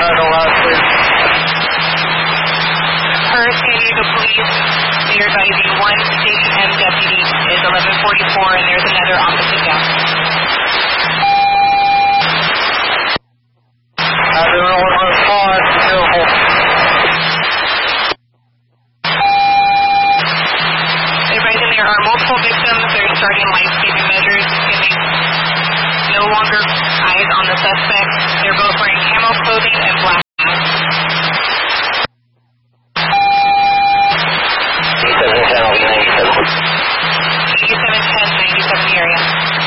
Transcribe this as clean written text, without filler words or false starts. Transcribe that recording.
the last week. Per San Diego Police, you're advising one Station M deputy is 1144, and there's another opposite down. Everyone respond, be careful. Advising there are multiple victims. They're starting life-saving measures, and they no longer eyes on the suspect. They're both wearing camo clothing and black masks. E710, 97 area.